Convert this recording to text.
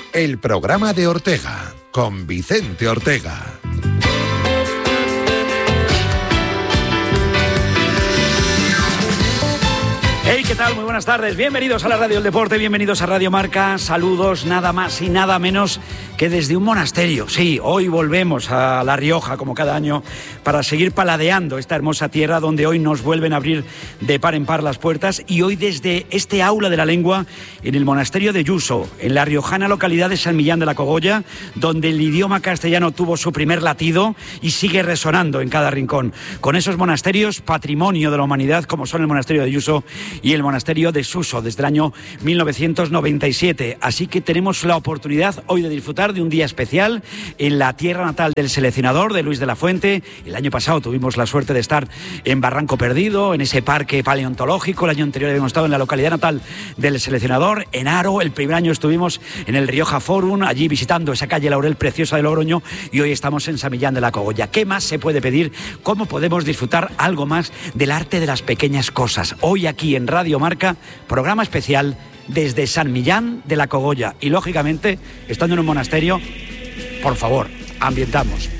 el programa de Ortega, con Vicente Ortega. Hey, ¿qué tal? Muy buenas tardes. Bienvenidos a la Radio del Deporte, bienvenidos a Radio Marca. Saludos nada más y nada menos que desde un monasterio. Sí, hoy volvemos a La Rioja, como cada año, para seguir paladeando esta hermosa tierra donde hoy nos vuelven a abrir de par en par las puertas. Y hoy desde este aula de la lengua, en el monasterio de Yuso, en la riojana localidad de San Millán de la Cogolla, donde el idioma castellano tuvo su primer latido y sigue resonando en cada rincón. Con esos monasterios, patrimonio de la humanidad, como son el monasterio de Yuso y el monasterio de Suso desde el año 1997. Así que tenemos la oportunidad hoy de disfrutar de un día especial en la tierra natal del seleccionador, de Luis de la Fuente. El año pasado tuvimos la suerte de estar en Barranco Perdido, en ese parque paleontológico. El año anterior habíamos estado en la localidad natal del seleccionador, en Haro. El primer año estuvimos en el Rioja Forum, allí visitando esa calle Laurel preciosa de Logroño, y hoy estamos en San Millán de la Cogolla. ¿Qué más se puede pedir? ¿Cómo podemos disfrutar algo más del arte de las pequeñas cosas? Hoy aquí en Radio Marca, programa especial desde San Millán de la Cogolla. Y lógicamente, estando en un monasterio, por favor, ambientamos.